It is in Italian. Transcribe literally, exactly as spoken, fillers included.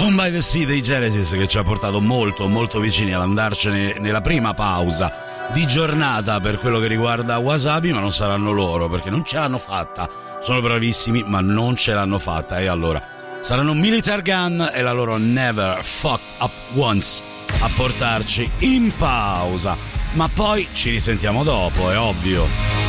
Home by the Sea dei Genesis, che ci ha portato molto molto vicini all'andarcene nella prima pausa di giornata per quello che riguarda Wasabi, ma non saranno loro perché non ce l'hanno fatta. Sono bravissimi ma non ce l'hanno fatta, e allora saranno Militaire Gun e la loro Never Fucked Up Once a portarci in pausa, ma poi ci risentiamo dopo, è ovvio.